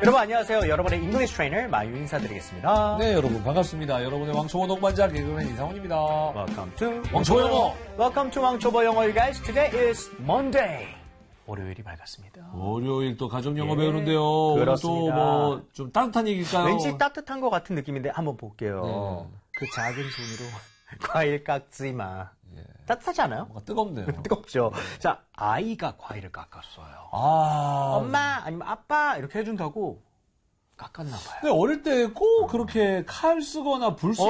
여러분 안녕하세요. 여러분의 잉글리시 트레이너 마유 인사드리겠습니다. 네, 여러분 반갑습니다. 여러분의 왕초보 동반자 개그맨 이상훈입니다. Welcome to 왕초보 영어. Welcome to 왕초보 영어, you guys. Today is Monday. 월요일이 밝았습니다. 월요일 또 가족 영어 예, 배우는데요. 오늘 그렇습니다. 또 뭐 좀 따뜻한 얘기일까요? 왠지 따뜻한 것 같은 느낌인데 한번 볼게요. 그 작은 손으로 과일 깎지 마. 따뜻하지 않아요? 뭔가 뜨겁네요. 뜨겁죠. 자, 아이가 과일을 깎았어요. 아. 엄마 아니면 아빠 이렇게 해준다고 깎았나 봐요. 근데 어릴 때 꼭 그렇게 칼 쓰거나 불 쓰거나